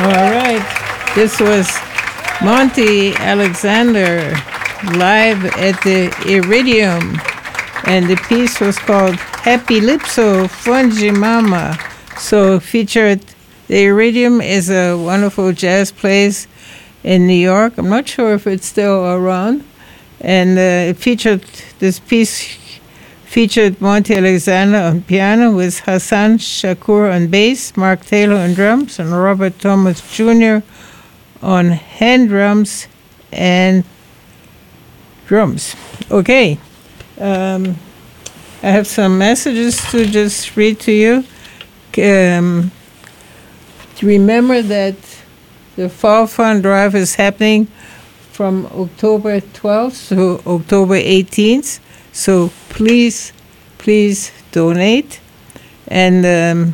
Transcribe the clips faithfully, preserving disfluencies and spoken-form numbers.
All right. This was Monty Alexander live at the Iridium, and the piece was called Happy Lipso Fungi Mama. So featured, the Iridium is a wonderful jazz place in New York. I'm not sure if it's still around. And uh, it featured, this piece featured Monty Alexander on piano with Hassan Shakur on bass, Mark Taylor on drums, and Robert Thomas Junior on hand drums and drums. Okay. Um, I have some messages to just read to you. Um, remember that the Fall Fund Drive is happening from October twelfth to October eighteenth. So please, please donate. And um,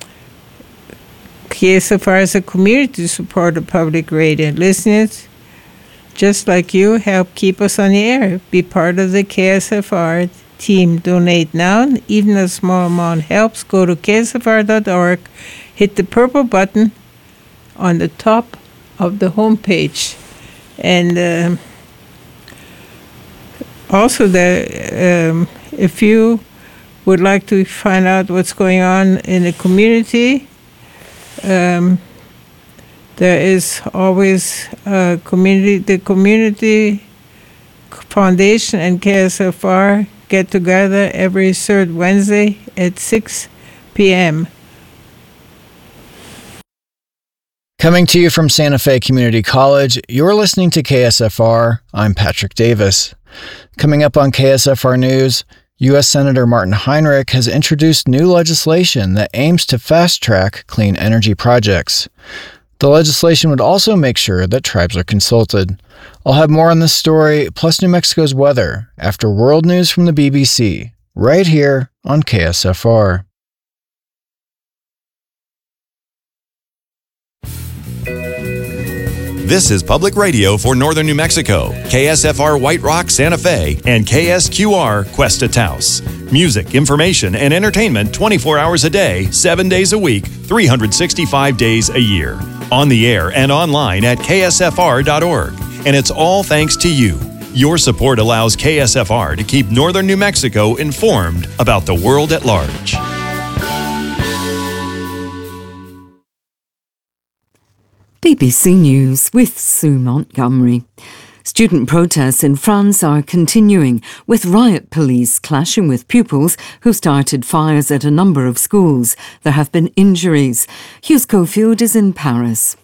K S F R is a community support of public radio. Listeners, just like you, help keep us on the air. Be part of the K S F R team. Donate now. Even a small amount helps. Go to K S F R dot org. Hit the purple button on the top of the homepage. And uh, also, the, um, if you would like to find out what's going on in the community, um, there is always a community, the Community Foundation and K S F R get together every third Wednesday at six p.m. Coming to you from Santa Fe Community College, you're listening to K S F R. I'm Patrick Davis. Coming up on K S F R News, U S Senator Martin Heinrich has introduced new legislation that aims to fast-track clean energy projects. The legislation would also make sure that tribes are consulted. I'll have more on this story, plus New Mexico's weather, after World News from the B B C, right here on K S F R. This is Public Radio for Northern New Mexico, K S F R White Rock, Santa Fe, and K S Q R Cuesta Taos. Music, information, and entertainment twenty-four hours a day, seven days a week, three hundred sixty-five days a year. On the air and online at K S F R dot org. And it's all thanks to you. Your support allows K S F R to keep Northern New Mexico informed about the world at large. B B C News with Sue Montgomery. Student protests in France are continuing, with riot police clashing with pupils who started fires at a number of schools. There have been injuries. Hugh Schofield is in Paris.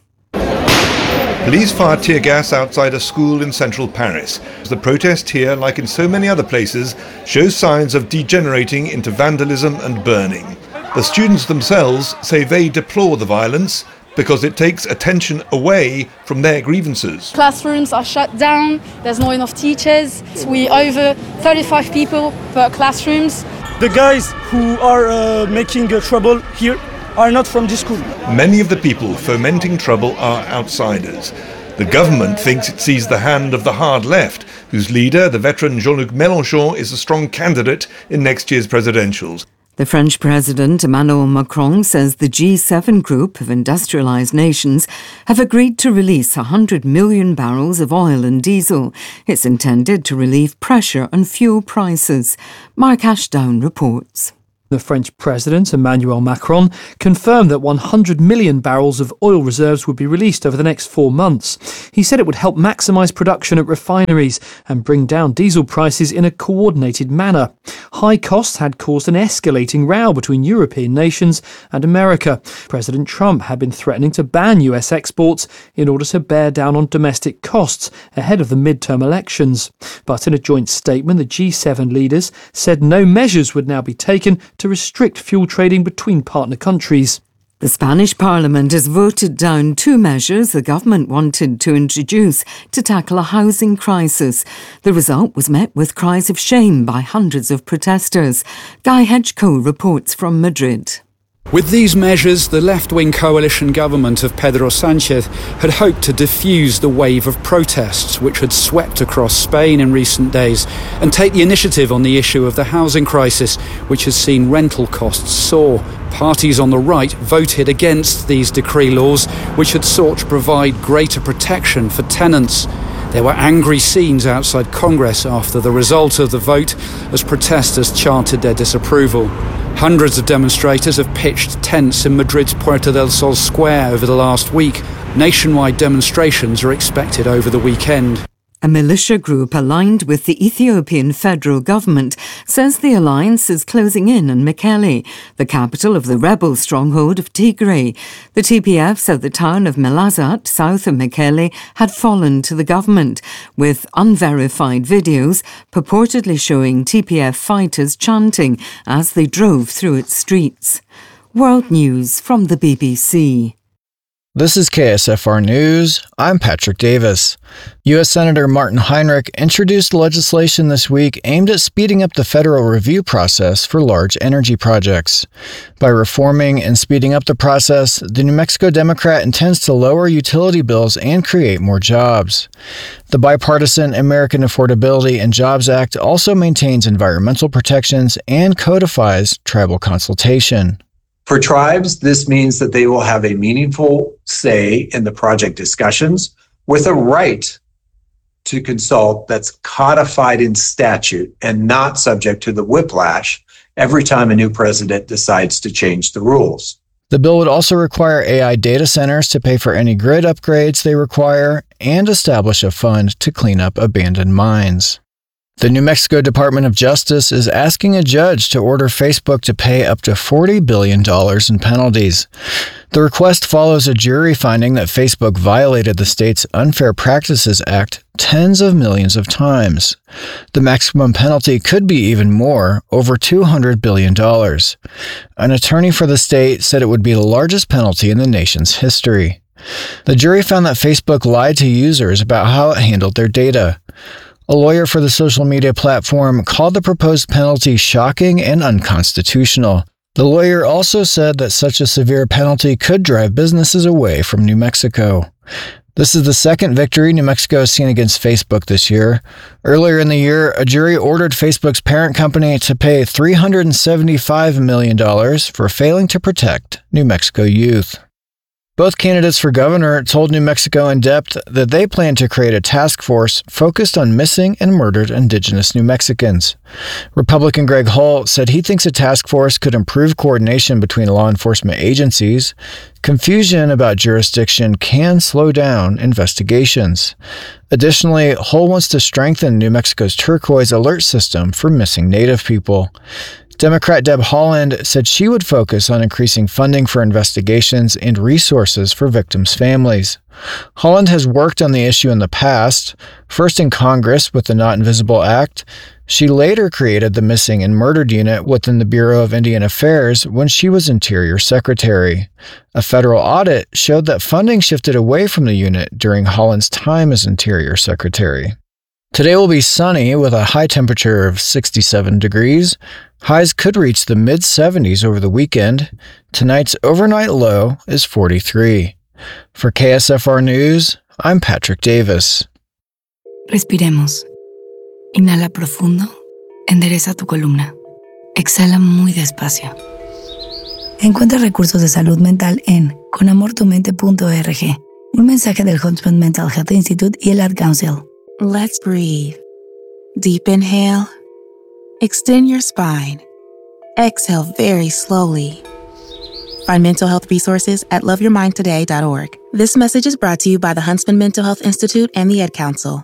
Police fired tear gas outside a school in central Paris. The protest here, like in so many other places, shows signs of degenerating into vandalism and burning. The students themselves say they deplore the violence because it takes attention away from their grievances. Classrooms are shut down, there's not enough teachers. We over thirty-five people per classrooms. The guys who are uh, making uh, trouble here are not from this school. Many of the people fomenting trouble are outsiders. The government thinks it sees the hand of the hard left, whose leader, the veteran Jean-Luc Mélenchon, is a strong candidate in next year's presidentials. The French President Emmanuel Macron says the G seven group of industrialised nations have agreed to release one hundred million barrels of oil and diesel. It's intended to relieve pressure on fuel prices. Mark Ashdown reports. The French President, Emmanuel Macron, confirmed that one hundred million barrels of oil reserves would be released over the next four months. He said it would help maximise production at refineries and bring down diesel prices in a coordinated manner. High costs had caused an escalating row between European nations and America. President Trump had been threatening to ban U S exports in order to bear down on domestic costs ahead of the midterm elections. But in a joint statement, the G seven leaders said no measures would now be taken to restrict fuel trading between partner countries. The Spanish Parliament has voted down two measures the government wanted to introduce to tackle a housing crisis. The result was met with cries of shame by hundreds of protesters. Guy Hedgecoe reports from Madrid. With these measures, the left-wing coalition government of Pedro Sánchez had hoped to diffuse the wave of protests which had swept across Spain in recent days and take the initiative on the issue of the housing crisis, which has seen rental costs soar. Parties on the right voted against these decree laws, which had sought to provide greater protection for tenants. There were angry scenes outside Congress after the result of the vote as protesters chanted their disapproval. Hundreds of demonstrators have pitched tents in Madrid's Puerta del Sol square over the last week. Nationwide demonstrations are expected over the weekend. A militia group aligned with the Ethiopian federal government says the alliance is closing in on Mekelle, the capital of the rebel stronghold of Tigray. The T P F said the town of Melazat, south of Mekelle, had fallen to the government, with unverified videos purportedly showing T P F fighters chanting as they drove through its streets. World News from the B B C. This is K S F R News. I'm Patrick Davis. U S Senator Martin Heinrich introduced legislation this week aimed at speeding up the federal review process for large energy projects. By reforming and speeding up the process, the New Mexico Democrat intends to lower utility bills and create more jobs. The bipartisan American Affordability and Jobs Act also maintains environmental protections and codifies tribal consultation. For tribes, this means that they will have a meaningful say in the project discussions with a right to consult that's codified in statute and not subject to the whiplash every time a new president decides to change the rules. The bill would also require A I data centers to pay for any grid upgrades they require and establish a fund to clean up abandoned mines. The New Mexico Department of Justice is asking a judge to order Facebook to pay up to forty billion dollars in penalties. The request follows a jury finding that Facebook violated the state's Unfair Practices Act tens of millions of times. The maximum penalty could be even more, over two hundred billion dollars. An attorney for the state said it would be the largest penalty in the nation's history. The jury found that Facebook lied to users about how it handled their data. A lawyer for the social media platform called the proposed penalty shocking and unconstitutional. The lawyer also said that such a severe penalty could drive businesses away from New Mexico. This is the second victory New Mexico has seen against Facebook this year. Earlier in the year, a jury ordered Facebook's parent company to pay three hundred seventy-five million dollars for failing to protect New Mexico youth. Both candidates for governor told New Mexico in depth that they plan to create a task force focused on missing and murdered indigenous New Mexicans. Republican Greg Hull said he thinks a task force could improve coordination between law enforcement agencies. Confusion about jurisdiction can slow down investigations. Additionally, Hull wants to strengthen New Mexico's turquoise alert system for missing Native people. Democrat Deb Haaland said she would focus on increasing funding for investigations and resources for victims' families. Haaland has worked on the issue in the past, first in Congress with the Not Invisible Act. She later created the Missing and Murdered Unit within the Bureau of Indian Affairs when she was Interior Secretary. A federal audit showed that funding shifted away from the unit during Haaland's time as Interior Secretary. Today will be sunny with a high temperature of sixty-seven degrees. Highs could reach the mid seventies over the weekend. Tonight's overnight low is forty-three. For K S F R News, I'm Patrick Davis. Respiremos. Inhala profundo. Endereza tu columna. Exhala muy despacio. Encuentra recursos de salud mental en con amor tu mente punto org. Un mensaje del Huntsman Mental Health Institute y el Ad Council. Let's breathe. Deep inhale. Extend your spine. Exhale very slowly. Find mental health resources at love your mind today dot org. This message is brought to you by the Huntsman Mental Health Institute and the Ad Council.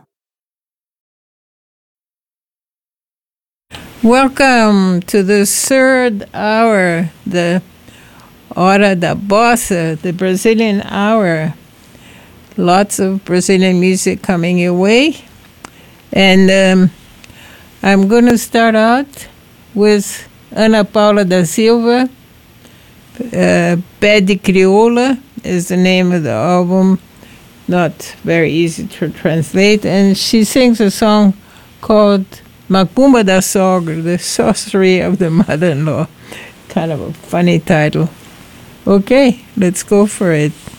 Welcome to the third hour, the Hora da Bossa, the Brazilian hour. Lots of Brazilian music coming your way. And um, I'm going to start out with Ana Paula da Silva. Uh, Pé de Crioula is the name of the album. Not very easy to translate. And she sings a song called Macumba da Sogra, the sorcery of the mother-in-law. Kind of a funny title. Okay, let's go for it.